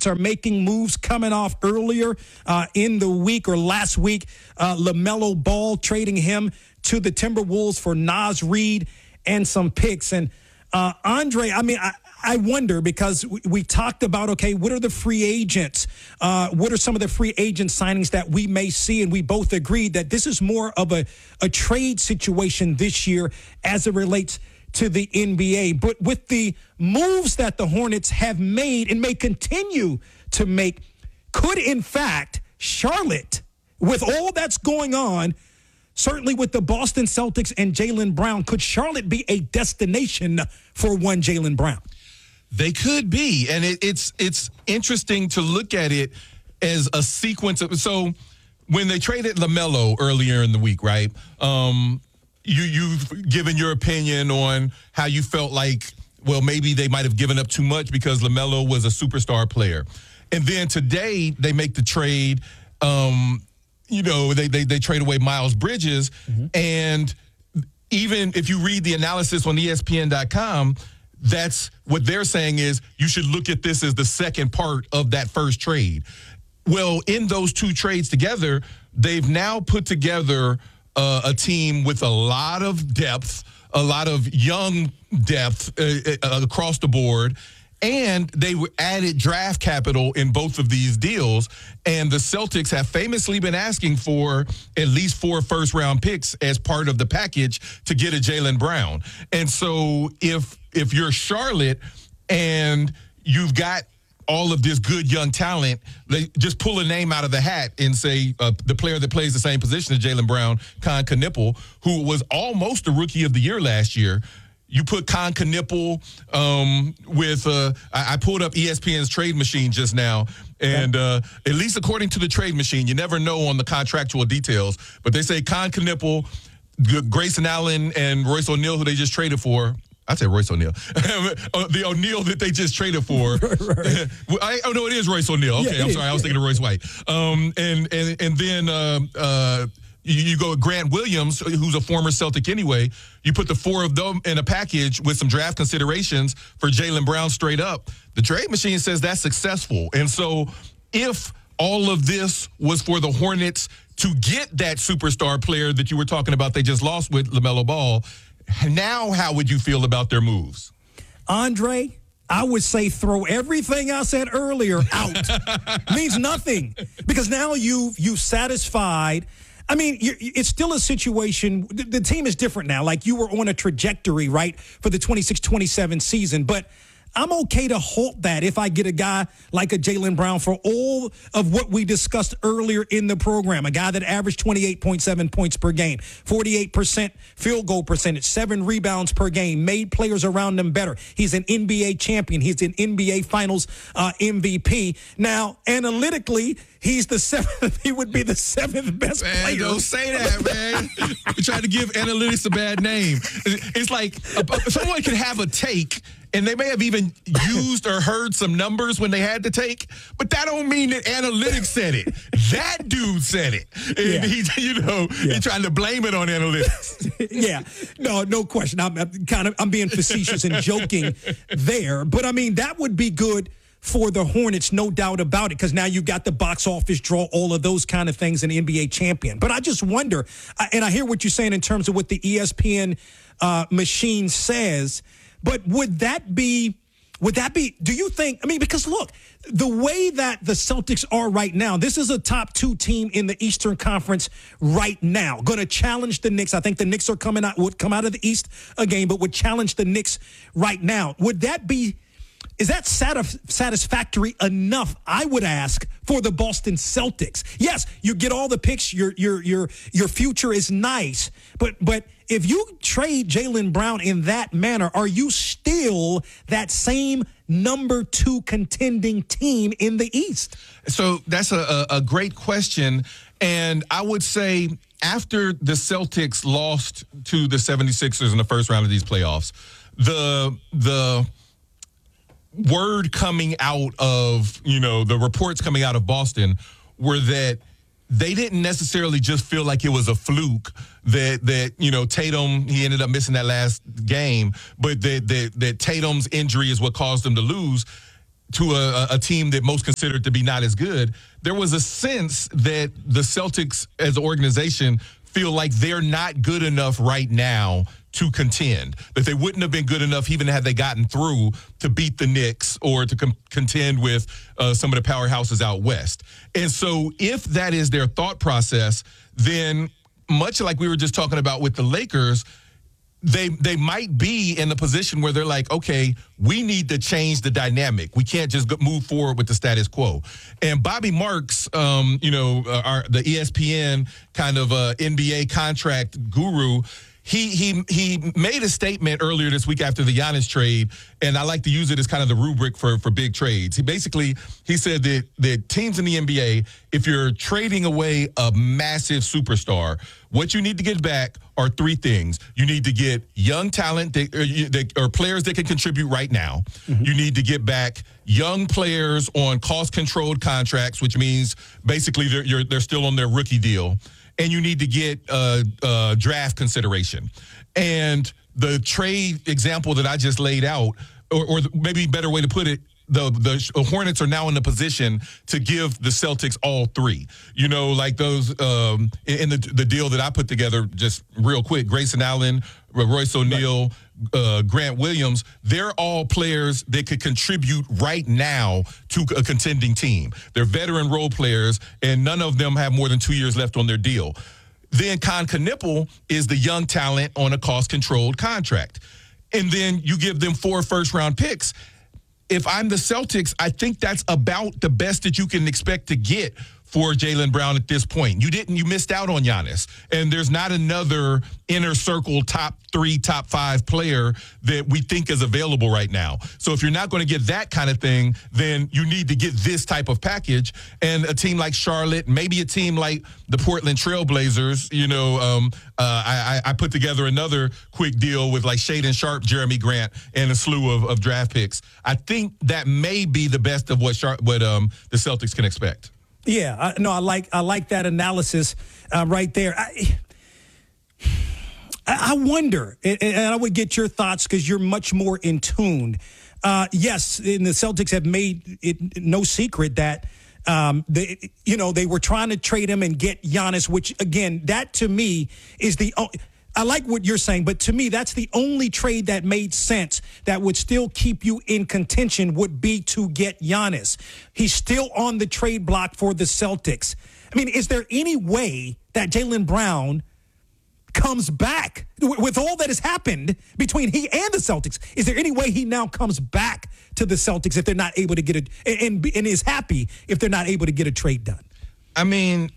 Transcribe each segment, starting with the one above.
Hornets are making moves coming off earlier in the week or last week. LaMelo Ball trading him to the Timberwolves for Naz Reid and some picks. And Andre, I mean, I wonder because we talked about, okay, what are the free agents? What are some of the free agent signings that we may see? And we both agreed that this is more of a trade situation this year as it relates to the NBA. But with the moves that the Hornets have made and may continue to make, could in fact Charlotte, with all that's going on, certainly with the Boston Celtics and Jaylen Brown, could Charlotte be a destination for one Jaylen Brown? They could be, and it's interesting to look at it as a sequence of. So when they traded LaMelo earlier in the week, right? You've given your opinion on how you felt like, well, maybe they might have given up too much because LaMelo was a superstar player, and then today they make the trade. They trade away Miles Bridges, and even if you read the analysis on ESPN.com. That's what they're saying is you should look at this as the second part of that first trade. Well, in those two trades together, they've now put together a team with a lot of depth, a lot of young depth across the board, and they added draft capital in both of these deals. And the Celtics have famously been asking for at least 4 first-round picks as part of the package to get a Jaylen Brown. And so if you're Charlotte and you've got all of this good young talent, they just pull a name out of the hat and say the player that plays the same position as Jaylen Brown, Con Knipple, who was almost a Rookie of the Year last year. You put Con Knipple with I pulled up ESPN's trade machine just now, and at least according to the trade machine, you never know on the contractual details, but they say Con Knipple, Grayson Allen, and Royce O'Neal, who they just traded for. I said Royce O'Neal. The O'Neal that they just traded for. Right. No, it is Royce O'Neal. Okay, I'm sorry. I was thinking of Royce White. And then you go with Grant Williams, who's a former Celtic anyway. You put the 4 of them in a package with some draft considerations for Jaylen Brown straight up. The trade machine says that's successful. And so if all of this was for the Hornets to get that superstar player that you were talking about they just lost with LaMelo Ball, now how would you feel about their moves? Andre, I would say throw everything I said earlier out. Means nothing because now you've satisfied. I mean, it's still a situation. The team is different now. Like you were on a trajectory, right, for the 26-27 season. But I'm okay to halt that if I get a guy like a Jaylen Brown for all of what we discussed earlier in the program, a guy that averaged 28.7 points per game, 48% field goal percentage, 7 rebounds per game, made players around him better. He's an NBA champion. He's an NBA Finals MVP. Now, analytically, he's the 7th. He would be the 7th best player. Don't say that, man. You're trying to give analytics a bad name. It's like someone could have a take, and they may have even used or heard some numbers when they had to take, but that don't mean that analytics said it. That dude said it. And he's trying to blame it on analytics. Yeah. No question. I'm being facetious and joking there. But, I mean, that would be good for the Hornets, no doubt about it, because now you've got the box office draw, all of those kind of things, an NBA champion. But I just wonder, and I hear what you're saying in terms of what the ESPN machine says, but would that be, do you think, I mean, because look, the way that the Celtics are right now, this is a top 2 team in the Eastern Conference right now, going to challenge the Knicks. I think the Knicks would come out of the East again, but would challenge the Knicks right now. Is that satisfactory enough, I would ask, for the Boston Celtics? Yes, you get all the picks. Your future is nice. But if you trade Jaylen Brown in that manner, are you still that same number 2 contending team in the East? So that's a great question. And I would say after the Celtics lost to the 76ers in the first round of these playoffs, the word coming out of, the reports coming out of Boston were that they didn't necessarily just feel like it was a fluke that Tatum, he ended up missing that last game, but that Tatum's injury is what caused them to lose. a team that most considered to be not as good, there was a sense that the Celtics as an organization feel like they're not good enough right now to contend, that they wouldn't have been good enough even had they gotten through to beat the Knicks or to contend with some of the powerhouses out west. And so if that is their thought process, then much like we were just talking about with the Lakers, they might be in a position where they're like, okay, we need to change the dynamic. We can't just move forward with the status quo. And Bobby Marks, the ESPN kind of NBA contract guru, he made a statement earlier this week after the Giannis trade, and I like to use it as kind of the rubric for big trades. He said that teams in the NBA, if you're trading away a massive superstar, what you need to get back are three things. You need to get young talent or players that can contribute right now. Mm-hmm. You need to get back young players on cost-controlled contracts, which means basically they're still on their rookie deal. And you need to get draft consideration. And the trade example that I just laid out, or maybe a better way to put it, the Hornets are now in the position to give the Celtics all three. You know, like those in the deal that I put together, just real quick, Grayson Allen, Royce O'Neal, Grant Williams, they're all players that could contribute right now to a contending team. They're veteran role players, and none of them have more than 2 years left on their deal. Then Con Knipple is the young talent on a cost-controlled contract. And then you give them 4 first-round picks. If I'm the Celtics, I think that's about the best that you can expect to get for Jaylen Brown at this point. You missed out on Giannis. And there's not another inner circle top 3, top 5 player that we think is available right now. So if you're not going to get that kind of thing, then you need to get this type of package. And a team like Charlotte, maybe a team like the Portland Trailblazers, I put together another quick deal with like Shaedon Sharpe, Jeremy Grant, and a slew of draft picks. I think that may be the best of what the Celtics can expect. Yeah, I like that analysis right there. I wonder, and I would get your thoughts because you're much more in tune. Yes, and the Celtics have made it no secret that they were trying to trade him and get Giannis, which again, that to me is I like what you're saying, but to me, that's the only trade that made sense that would still keep you in contention would be to get Giannis. He's still on the trade block for the Celtics. I mean, is there any way that Jaylen Brown comes back with all that has happened between he and the Celtics? Is there any way he now comes back to the Celtics if they're not able to get and is happy if they're not able to get a trade done? I mean,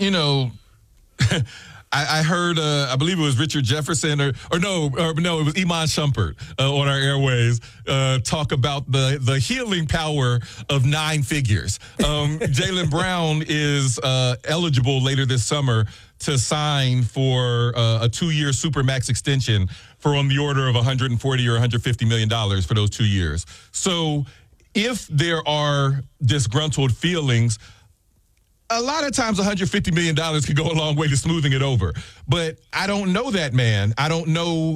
I heard, I believe it was Richard Jefferson it was Iman Shumpert on our airways talk about the healing power of 9 figures. Jaylen Brown is eligible later this summer to sign for a 2-year Supermax extension for on the order of $140 or $150 million for those 2 years. So if there are disgruntled feelings, a lot of times $150 million could go a long way to smoothing it over. But I don't know that man. I don't know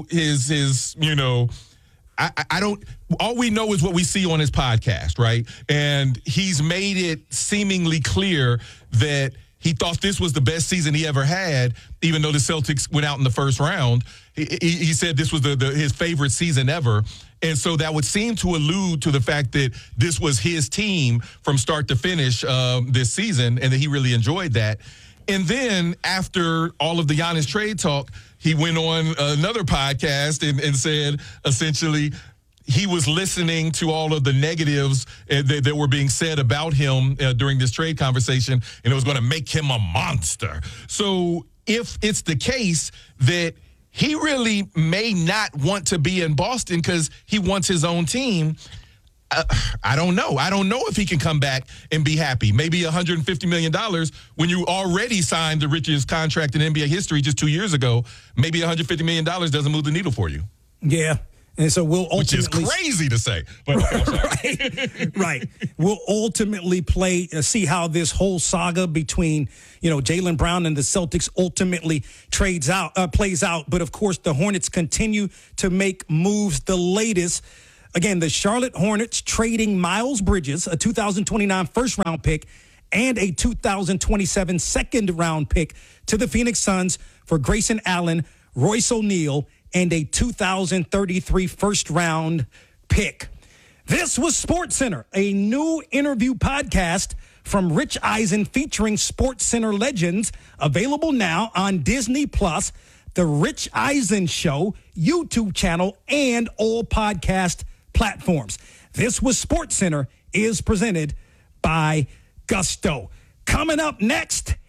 I don't, all we know is what we see on his podcast, right? And he's made it seemingly clear that he thought this was the best season he ever had, even though the Celtics went out in the first round. He said this was his favorite season ever. And so that would seem to allude to the fact that this was his team from start to finish this season and that he really enjoyed that. And then after all of the Giannis trade talk, he went on another podcast and said essentially he was listening to all of the negatives that were being said about him during this trade conversation, and it was going to make him a monster. So if it's the case that he really may not want to be in Boston because he wants his own team, I don't know. I don't know if he can come back and be happy. Maybe $150 million when you already signed the richest contract in NBA history just 2 years ago. Maybe $150 million doesn't move the needle for you. Yeah. And so we'll ultimately, which is crazy to say, but right. We'll ultimately see how this whole saga between Jaylen Brown and the Celtics ultimately plays out. But of course, the Hornets continue to make moves. The latest Again, the Charlotte Hornets trading Miles Bridges, a 2029 first-round pick, and a 2027 second-round pick to the Phoenix Suns for Grayson Allen, Royce O'Neal, and a 2033 first-round pick. This was SportsCenter, a new interview podcast from Rich Eisen featuring SportsCenter legends, available now on Disney+, The Rich Eisen Show, YouTube channel, and all podcast platforms. This was SportsCenter is presented by Gusto. Coming up next,